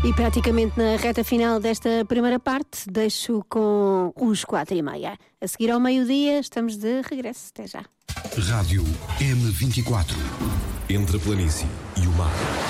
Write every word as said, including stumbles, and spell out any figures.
E praticamente na reta final desta primeira parte, deixo com os quatro e meia. A seguir ao meio-dia, estamos de regresso. Até já. Rádio M vinte e quatro. Entre a planície e o mar.